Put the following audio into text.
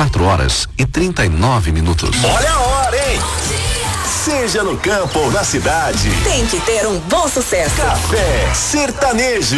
4h39. Olha a hora, hein? Seja no campo ou na cidade, tem que ter um bom sucesso. Café Sertanejo.